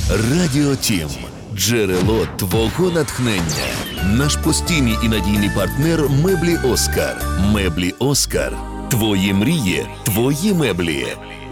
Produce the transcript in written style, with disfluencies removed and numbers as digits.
Радіо Тім. Джерело твого натхнення. Наш постійний і надійний партнер Меблі Оскар. Меблі Оскар. Твої мрії, твої меблі.